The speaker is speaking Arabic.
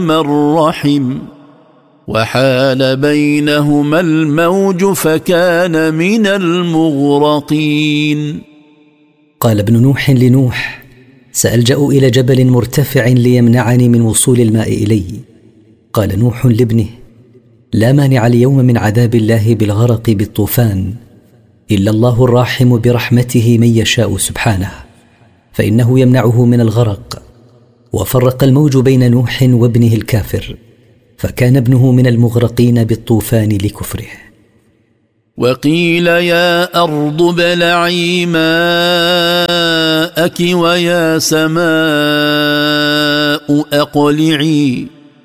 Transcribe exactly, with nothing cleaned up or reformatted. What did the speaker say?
الرحم وحال بينهما الموج فكان من المغرقين. قال ابن نوح لنوح: سألجأ إلى جبل مرتفع ليمنعني من وصول الماء إلي. قال نوح لابنه: لا مانع اليوم من عذاب الله بالغرق بالطوفان إلا الله الراحم برحمته من يشاء سبحانه، فإنه يمنعه من الغرق. وفرق الموج بين نوح وابنه الكافر، فكان ابنه من المغرقين بالطوفان لكفره. وقيل يا أرض ابلعي ماءك ويا سماء أقلعي